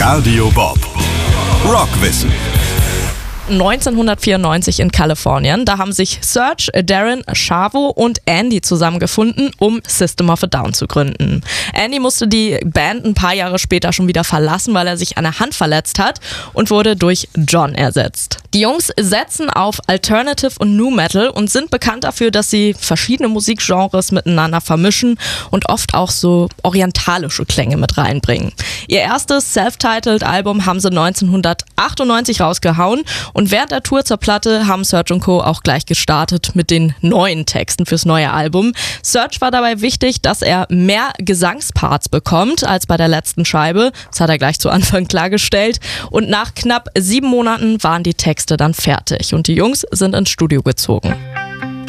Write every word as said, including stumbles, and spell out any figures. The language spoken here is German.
Radio Bob Rockwissen. neunzehnhundertvierundneunzig in Kalifornien. Da haben sich Serj, Daron, Chavo und Andy zusammengefunden, um System of a Down zu gründen. Andy musste die Band ein paar Jahre später schon wieder verlassen, weil er sich an der Hand verletzt hat und wurde durch John ersetzt. Die Jungs setzen auf Alternative und Nu Metal und sind bekannt dafür, dass sie verschiedene Musikgenres miteinander vermischen und oft auch so orientalische Klänge mit reinbringen. Ihr erstes Self-Titled Album haben sie neunzehnhundertachtundneunzig rausgehauen. Und während der Tour zur Platte haben Serj und Co. auch gleich gestartet mit den neuen Texten fürs neue Album. Serj war dabei wichtig, dass er mehr Gesangsparts bekommt als bei der letzten Scheibe. Das hat er gleich zu Anfang klargestellt. Und nach knapp sieben Monaten waren die Texte dann fertig und die Jungs sind ins Studio gezogen.